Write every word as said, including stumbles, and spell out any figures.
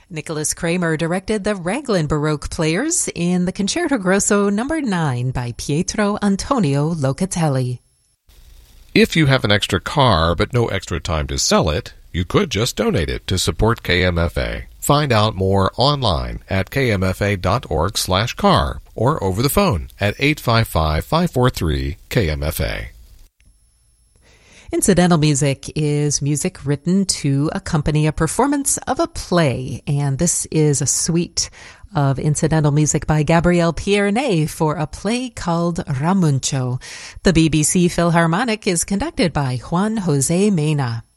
Nicholas Kramer directed the Raglan Baroque Players in the Concerto Grosso number nine by Pietro Antonio Locatelli. If you have an extra car but no extra time to sell it, you could just donate it to support K M F A. Find out more online at kmfa.org slash car or over the phone at eight five five, five four three, K M F A. Incidental music is music written to accompany a performance of a play, and this is a suite of incidental music by Gabriel Pierné for a play called Ramuncho. The B B C Philharmonic is conducted by Juan José Mena.